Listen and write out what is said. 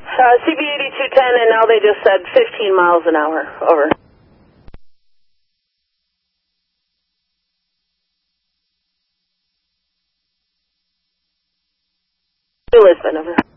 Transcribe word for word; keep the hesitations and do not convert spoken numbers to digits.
Uh, C B eighty-two ten, and now they just said fifteen miles an hour. Over. Lisbon, over.